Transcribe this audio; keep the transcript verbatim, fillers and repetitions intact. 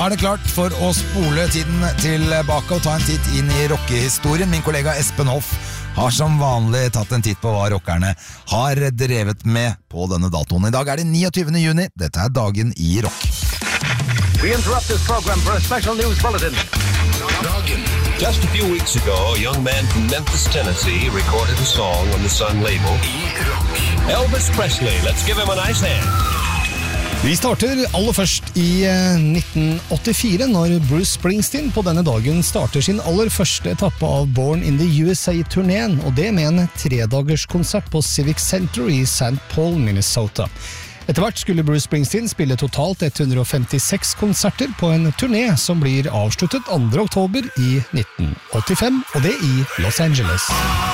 Da er det klart for å spole tiden tilbake og ta en titt inn i rockehistorien. Min kollega Espen Hoff har som vanlig tatt en titt på hva rockerne har drevet med på denne datoen. I dag er det niogtyvende juni. Dette er dagen i rock. We interrupt this program for a special news bulletin. Dagen. Just a few weeks ago, a young man from Memphis, Tennessee recorded a song on the Sun label. Elvis Presley, let's give him a nice hand. Vi starter aller først i nitten åttifire, når Bruce Springsteen på denne dagen starter sin aller første etappe av Born in the U S A-turneen, og det med en tredagers konsert på Civic Center i Saint Paul, Minnesota. Etter hvert skulle Bruce Springsteen spille totalt ett hundre femtiseks konserter på en turné som blir avsluttet andre oktober i nitten åttifem, og det i Los Angeles.